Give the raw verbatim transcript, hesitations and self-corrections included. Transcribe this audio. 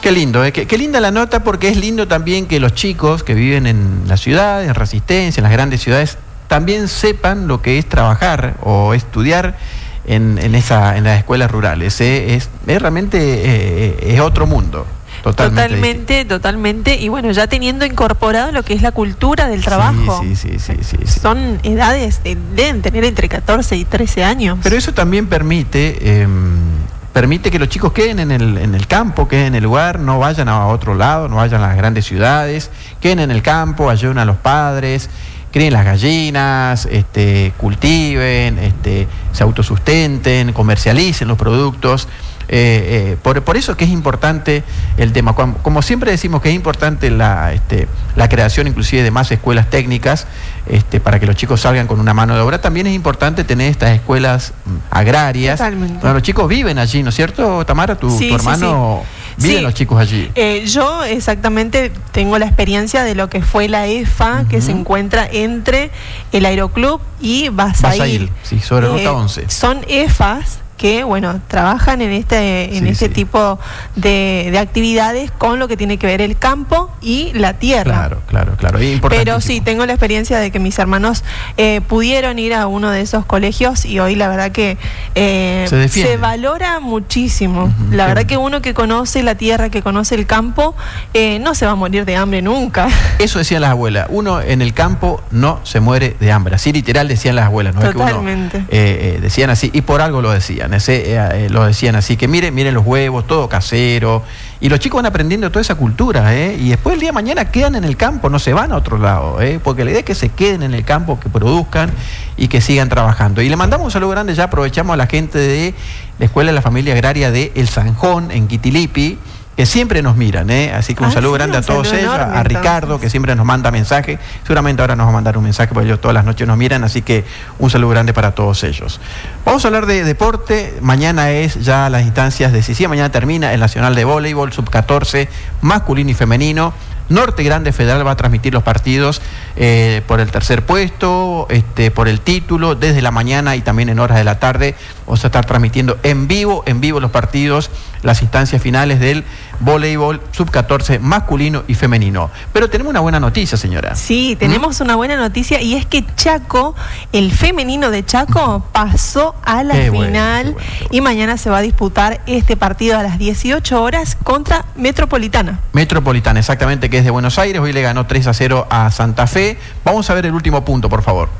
Qué lindo, ¿eh? qué, qué linda la nota, porque es lindo también que los chicos que viven en la ciudad, en Resistencia, en las grandes ciudades, también sepan lo que es trabajar o estudiar en, en, esa, en las escuelas rurales. ¿eh? Es, es realmente eh, es otro mundo. Totalmente, totalmente, totalmente. Y bueno, ya teniendo incorporado lo que es la cultura del trabajo. Sí, sí, sí, sí, sí, sí. Son edades, de, deben tener entre catorce y trece años. Pero eso también permite... Eh, permite que los chicos queden en el, en el campo, queden en el lugar, no vayan a otro lado, no vayan a las grandes ciudades, queden en el campo, ayuden a los padres, críen las gallinas, este, cultiven, este, se autosustenten, comercialicen los productos. Eh, eh, por, por eso que es importante el tema. Como, como siempre decimos que es importante la, este, la creación inclusive de más escuelas técnicas este, para que los chicos salgan con una mano de obra, también es importante tener estas escuelas agrarias. Bueno, los chicos viven allí, ¿no es cierto, Tamara? Tu, sí, tu hermano... Sí, sí. ¿Viven sí. los chicos allí? Eh, yo exactamente tengo la experiencia de lo que fue la E F A, uh-huh. que se encuentra entre el Aeroclub y Basail. Basail, sí, sobre eh, Ruta once. Son E F As que, bueno, trabajan en este, en sí, este sí. tipo de, de actividades con lo que tiene que ver el campo y la tierra. Claro, claro, claro. Pero sí, tengo la experiencia de que mis hermanos eh, pudieron ir a uno de esos colegios y hoy la verdad que eh, se, se valora muchísimo. Uh-huh, la verdad que uno que conoce la tierra, que conoce el campo, eh, no se va a morir de hambre nunca. Eso decían las abuelas, uno en el campo no se muere de hambre. Así literal decían las abuelas, no Totalmente. es que uno eh, eh, decían así, y por algo lo decían. Ese, eh, lo decían así, que miren, miren los huevos, todo casero, y los chicos van aprendiendo toda esa cultura, ¿eh? Y después el día de mañana quedan en el campo, no se van a otro lado, ¿eh? Porque la idea es que se queden en el campo, que produzcan y que sigan trabajando. Y le mandamos un saludo grande, ya aprovechamos a la gente de la Escuela de la Familia Agraria de El Zanjón, en Quitilipi, que siempre nos miran, ¿eh? Así que un ah, saludo sí, grande a todos ellos, enorme, a Ricardo, entonces. que siempre nos manda mensajes, seguramente ahora nos va a mandar un mensaje, porque ellos todas las noches nos miran, así que un saludo grande para todos ellos. Vamos a hablar de deporte, mañana es ya las instancias decisivas, mañana termina el Nacional de Voleibol, sub catorce, masculino y femenino. Norte Grande Federal va a transmitir los partidos eh, por el tercer puesto, este, por el título, desde la mañana y también en horas de la tarde. Vamos a estar transmitiendo en vivo, en vivo los partidos, las instancias finales del voleibol sub catorce masculino y femenino. Pero tenemos una buena noticia, señora. Sí, tenemos ¿Mm? una buena noticia, y es que Chaco, el femenino de Chaco, pasó a la qué final bueno, qué bueno, qué bueno. y mañana se va a disputar este partido a las dieciocho horas contra Metropolitana. Metropolitana, exactamente, que es de Buenos Aires. Hoy le ganó tres a cero a Santa Fe. Vamos a ver el último punto, por favor.